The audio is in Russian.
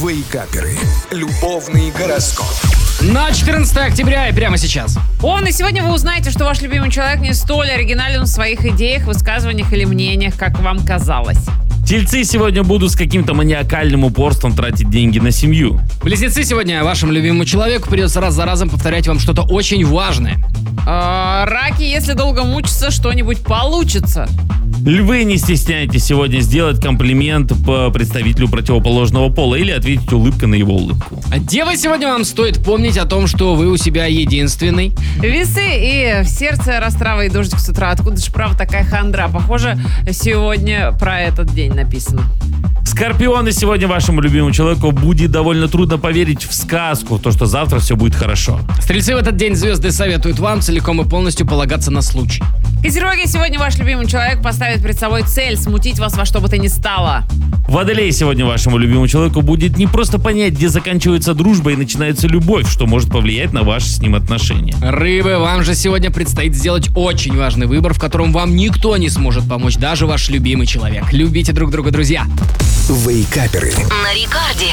Вейкаперы. Любовный гороскоп. На 14 октября и прямо сейчас. И сегодня вы узнаете, что ваш любимый человек не столь оригинален в своих идеях, высказываниях или мнениях, как вам казалось. Тельцы сегодня будут с каким-то маниакальным упорством тратить деньги на семью. Близнецы, сегодня вашему любимому человеку придется раз за разом повторять вам что-то очень важное. Раки, если долго мучиться, что-нибудь получится. Львы, не стесняйтесь сегодня сделать комплимент по представителю противоположного пола или ответить улыбкой на его улыбку. А девы, сегодня вам стоит помнить о том, что вы у себя единственный. Весы и в сердце растрава и дождик с утра. Откуда же, правда, такая хандра? Похоже, сегодня про этот день написано. Скорпионы, сегодня вашему любимому человеку будет довольно трудно поверить в сказку, в то, что завтра все будет хорошо. Стрельцы, в этот день звезды советуют вам целиком и полностью полагаться на случай. Козероги, сегодня ваш любимый человек поставит перед собой цель смутить вас во что бы то ни стало. Водолей, сегодня вашему любимому человеку будет не просто понять, где заканчивается дружба и начинается любовь, что может повлиять на ваши с ним отношения. Рыбы, вам же сегодня предстоит сделать очень важный выбор, в котором вам никто не сможет помочь, даже ваш любимый человек. Любите друг друга, друзья. Вейкаперы. На Рекорде.